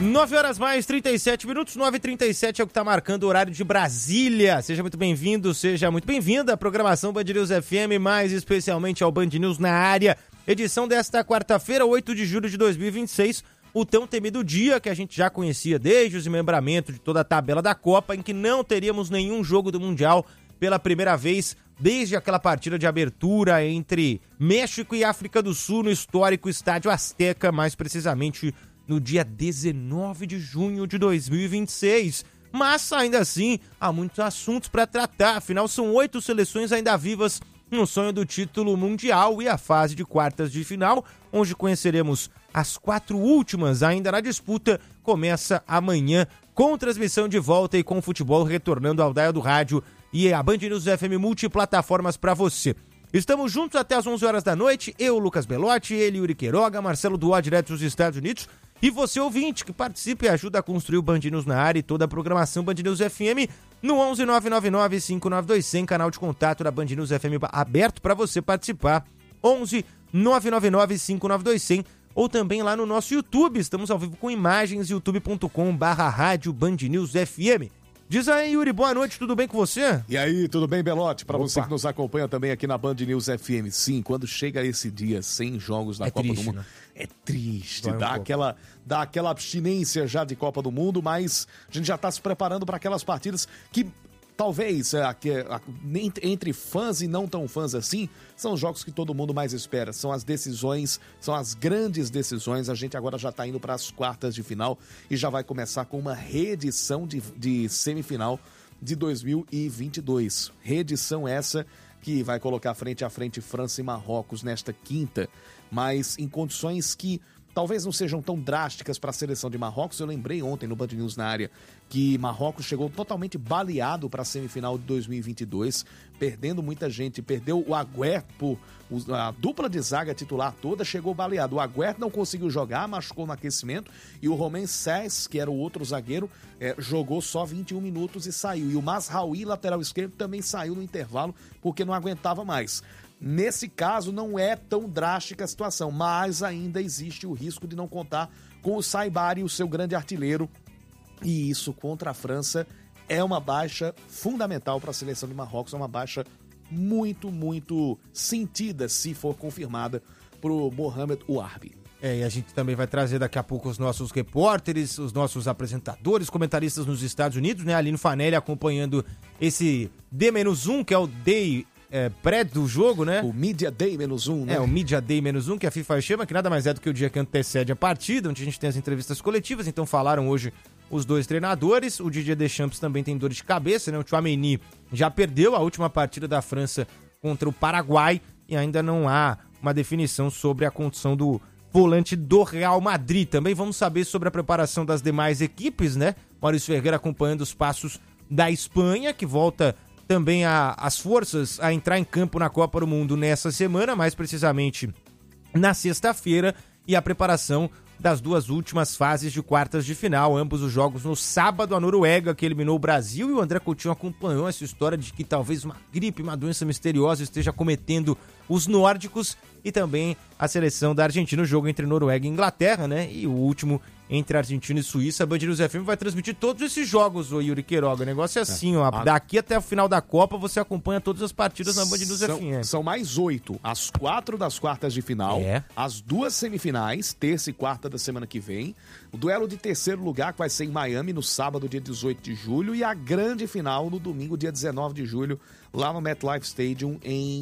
9 horas mais 37 minutos, 9h37 é o que está marcando o horário de Brasília. Seja muito bem-vindo, seja muito bem-vinda à programação Band News FM, mais especialmente ao Band News na área. Edição desta quarta-feira, 8 de julho de 2026, o tão temido dia que a gente já conhecia desde o desmembramento de toda a tabela da Copa, em que não teríamos nenhum jogo do Mundial pela primeira vez desde aquela partida de abertura entre México e África do Sul no histórico Estádio Azteca, mais precisamente no dia 19 de junho de 2026. Mas, ainda assim, há muitos assuntos para tratar. Afinal, são 8 seleções ainda vivas no sonho do título mundial e a fase de quartas de final, onde conheceremos as 4 últimas ainda na disputa, começa amanhã, com transmissão de volta e com o futebol retornando ao dial do rádio e a Band News FM multiplataformas para você. Estamos juntos até as 11 horas da noite, eu, Lucas Belotti, ele, Yuri Queiroga, Marcelo Duó, direto dos Estados Unidos, e você, ouvinte, que participe e ajuda a construir o Band News na área e toda a programação Band News FM no 11 999 592100, canal de contato da Band News FM aberto para você participar, 11 999 592100, ou também lá no nosso YouTube, estamos ao vivo com imagens, youtube.com/rádio Band News FM. Diz aí, Yuri, boa noite, tudo bem com você? E aí, tudo bem, Belotti? Para você que nos acompanha também aqui na Band News FM. Sim, quando chega esse dia sem jogos na Copa do Mundo, né? É triste, dá aquela abstinência já de Copa do Mundo, mas a gente já está se preparando para aquelas partidas que talvez entre fãs e não tão fãs assim, são os jogos que todo mundo mais espera, são as decisões, são as grandes decisões. A gente agora já está indo para as quartas de final e já vai começar com uma reedição de semifinal de 2022. Reedição essa que vai colocar frente a frente França e Marrocos nesta quinta, mas em condições que talvez não sejam tão drásticas para a seleção de Marrocos. Eu lembrei ontem no Band News na área que Marrocos chegou totalmente baleado para a semifinal de 2022, perdendo muita gente, perdeu o Agüero, a dupla de zaga titular toda chegou baleado. O Agüero não conseguiu jogar, machucou no aquecimento, e o Romain Saiz, que era o outro zagueiro, jogou só 21 minutos e saiu. E o Mazraoui, lateral esquerdo, também saiu no intervalo porque não aguentava mais. Nesse caso, não é tão drástica a situação, mas ainda existe o risco de não contar com o Saibari, o seu grande artilheiro, e isso contra a França é uma baixa fundamental para a seleção de Marrocos, é uma baixa muito, muito sentida, se for confirmada, para o Mohamed Ouarbi. E a gente também vai trazer daqui a pouco os nossos repórteres, os nossos apresentadores, comentaristas nos Estados Unidos, né? Aline Fanelli acompanhando esse D-1, que é o Day pré do jogo, né? O Media Day -1, né? O Media Day -1, que a FIFA chama, que nada mais é do que o dia que antecede a partida, onde a gente tem as entrevistas coletivas. Então falaram hoje os 2 treinadores. O Didier Deschamps também tem dores de cabeça, né? O Tchouaméni já perdeu a última partida da França contra o Paraguai e ainda não há uma definição sobre a condição do volante do Real Madrid. Também vamos saber sobre a preparação das demais equipes, né? Maurício Ferreira acompanhando os passos da Espanha, que volta também as forças a entrar em campo na Copa do Mundo nessa semana, mais precisamente na sexta-feira, e a preparação das 2 últimas fases de quartas de final, ambos os jogos no sábado. A Noruega, que eliminou o Brasil, e o André Coutinho acompanhou essa história de que talvez uma gripe, uma doença misteriosa esteja cometendo os nórdicos, e também a seleção da Argentina, o jogo entre Noruega e Inglaterra, né? E o último entre Argentina e Suíça. A Band News FM vai transmitir todos esses jogos, o Yuri Queiroga. O negócio é assim, ó. Daqui até o final da Copa, você acompanha todas as partidas na Band News FM. São mais 8. As 4 das quartas de final, as 2 semifinais, terça e quarta da semana que vem, o duelo de terceiro lugar, que vai ser em Miami, no sábado, dia 18 de julho, e a grande final no domingo, dia 19 de julho, lá no MetLife Stadium, em